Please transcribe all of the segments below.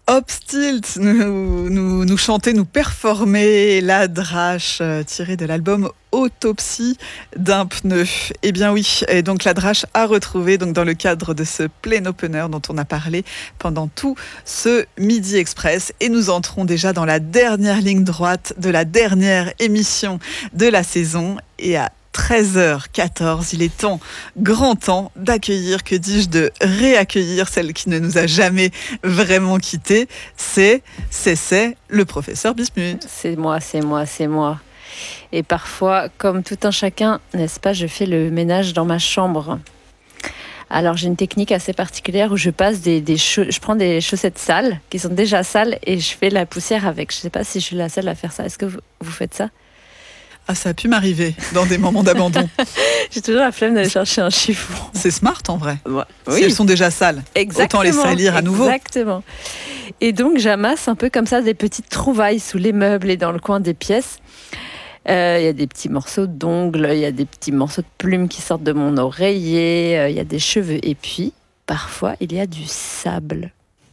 Hopstilt nous chantait, nous performer la drache tirée de l'album Autopsie d'un pneu. Eh bien oui, et donc la drache a retrouvé donc dans le cadre de ce plein opener dont on a parlé pendant tout ce Midi Express, et nous entrons déjà dans la dernière ligne droite de la dernière émission de la saison, et à 13h14, il est grand temps d'accueillir, que dis-je, de réaccueillir celle qui ne nous a jamais vraiment quittés. C'est le professeur Bismuth. C'est moi. Et parfois, comme tout un chacun, n'est-ce pas, je fais le ménage dans ma chambre. Alors j'ai une technique assez particulière où je passe je prends des chaussettes sales, qui sont déjà sales, et je fais la poussière avec. Je ne sais pas si je suis la seule à faire ça. Est-ce que vous faites ça ? Ah, ça a pu m'arriver dans des moments d'abandon. J'ai toujours la flemme d'aller chercher un chiffon. C'est smart en vrai. Ouais. Si elles sont déjà sales, autant les salir à nouveau. Exactement. Et donc j'amasse un peu comme ça des petites trouvailles sous les meubles et dans le coin des pièces. Il y a des petits morceaux d'ongles, il y a des petits morceaux de plumes qui sortent de mon oreiller, il y a des cheveux, et puis parfois il y a du sable.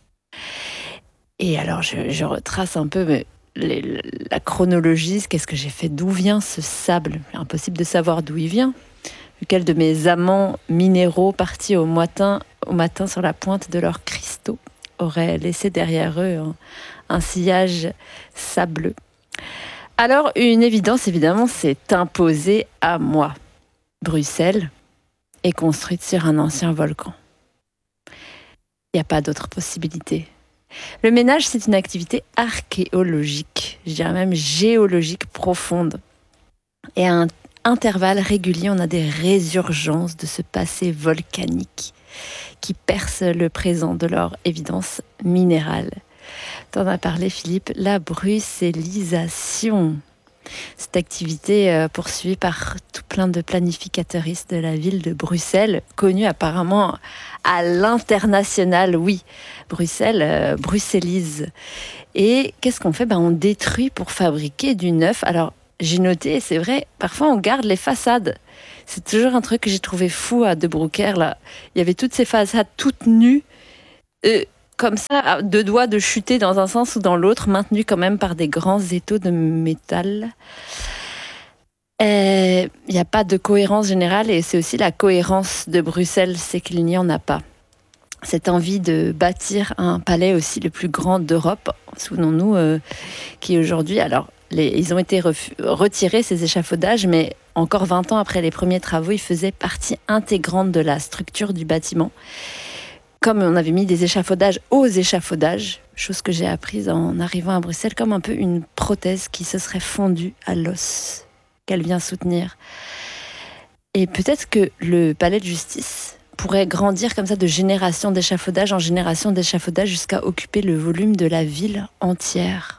Et alors je retrace un peu la chronologie, qu'est-ce que j'ai fait, d'où vient ce sable. Impossible de savoir d'où il vient. Lequel de mes amants minéraux partis au matin sur la pointe de leurs cristaux aurait laissé derrière eux un sillage sableux. Alors, une évidence, évidemment, s'est imposée à moi. Bruxelles est construite sur un ancien volcan. Il n'y a pas d'autre possibilité. Le ménage, c'est une activité archéologique, je dirais même géologique profonde. Et à un intervalle régulier, on a des résurgences de ce passé volcanique qui percent le présent de leur évidence minérale. T'en as parlé, Philippe, la bruxellisation. Cette activité poursuivie par tout plein de planificateuristes de la ville de Bruxelles, connue apparemment à l'international. Oui, Bruxelles bruxellise. Et qu'est-ce qu'on fait ? On détruit pour fabriquer du neuf. Alors, j'ai noté, c'est vrai, parfois on garde les façades. C'est toujours un truc que j'ai trouvé fou à De Broecker, là. Il y avait toutes ces façades toutes nues, comme ça, à deux doigts de chuter dans un sens ou dans l'autre, maintenues quand même par des grands étaux de métal. Il n'y a pas de cohérence générale, et c'est aussi la cohérence de Bruxelles, c'est qu'il n'y en a pas. Cette envie de bâtir un palais aussi le plus grand d'Europe, souvenons-nous, qui aujourd'hui... Alors, ils ont été retirés, ces échafaudages, mais encore 20 ans après les premiers travaux, ils faisaient partie intégrante de la structure du bâtiment. Comme on avait mis des échafaudages aux échafaudages, chose que j'ai apprise en arrivant à Bruxelles, comme un peu une prothèse qui se serait fondue à l'os qu'elle vient soutenir. Et peut-être que le palais de justice pourrait grandir comme ça de génération d'échafaudage en génération d'échafaudage jusqu'à occuper le volume de la ville entière.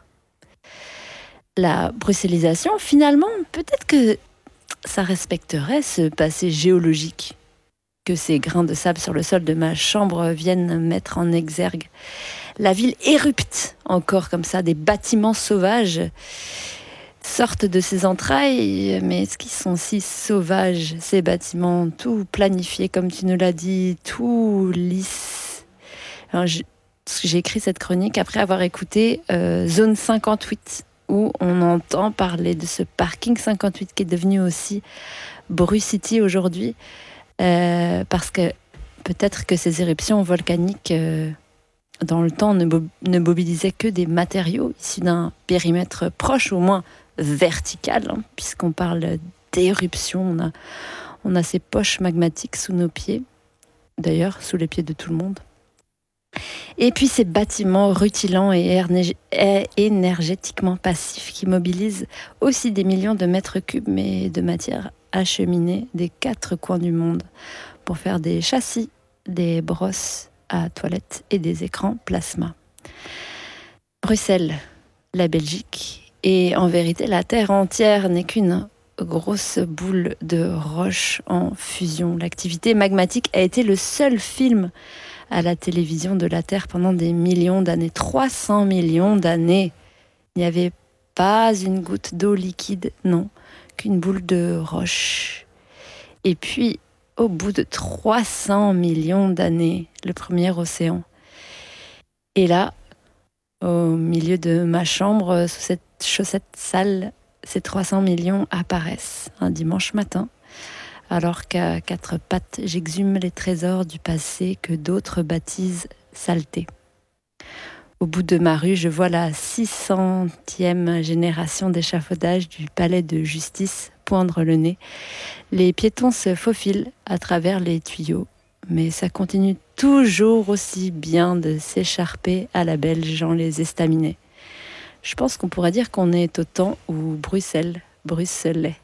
La bruxellisation, finalement, peut-être que ça respecterait ce passé géologique que ces grains de sable sur le sol de ma chambre viennent mettre en exergue. La ville érupte encore comme ça, des bâtiments sauvages sortent de ses entrailles, mais est-ce qu'ils sont si sauvages, ces bâtiments, tout planifiés comme tu nous l'as dit, tout lisse. Alors, j'ai écrit cette chronique après avoir écouté Zone 58, où on entend parler de ce parking 58 qui est devenu aussi Brucity aujourd'hui, parce que peut-être que ces éruptions volcaniques dans le temps ne mobilisaient que des matériaux issus d'un périmètre proche, ou au moins vertical, puisqu'on parle d'éruption. On a ces poches magmatiques sous nos pieds, d'ailleurs sous les pieds de tout le monde. Et puis ces bâtiments rutilants et énergétiquement passifs qui mobilisent aussi des millions de mètres cubes, mais de matière acheminée des 4 coins du monde pour faire des châssis, des brosses à toilettes et des écrans plasma. Bruxelles, la Belgique, et en vérité la Terre entière n'est qu'une grosse boule de roche en fusion. L'activité magmatique a été le seul film à la télévision de la Terre pendant des millions d'années, 300 millions d'années. Il n'y avait pas une goutte d'eau liquide, non, qu'une boule de roche. Et puis, au bout de 300 millions d'années, le premier océan. Et là, Au milieu de ma chambre, sous cette chaussette sale, ces 300 millions apparaissent un dimanche matin, alors qu'à quatre pattes, j'exhume les trésors du passé que d'autres baptisent saleté. Au bout de ma rue, je vois la 600e génération d'échafaudage du palais de justice poindre le nez. Les piétons se faufilent à travers les tuyaux, mais ça continue toujours aussi bien de s'écharper à la belge dans les estaminets. Je pense qu'on pourrait dire qu'on est au temps où Bruxelles bruxelait.